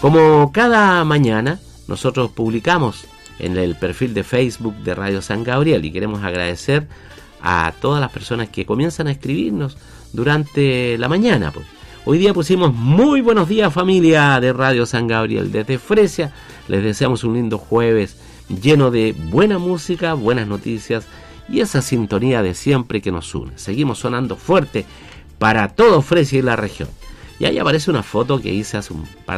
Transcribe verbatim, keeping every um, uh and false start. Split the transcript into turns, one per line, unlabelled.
Como cada mañana, nosotros publicamos en el perfil de Facebook de Radio San Gabriel y queremos agradecer a todas las personas que comienzan a escribirnos durante la mañana. Pues. Hoy día pusimos muy buenos días, familia de Radio San Gabriel. Desde Fresia les deseamos un lindo jueves lleno de buena música, buenas noticias y esa sintonía de siempre que nos une. Seguimos sonando fuerte para todo Fresia y la región. Y ahí aparece una foto que hice hace un par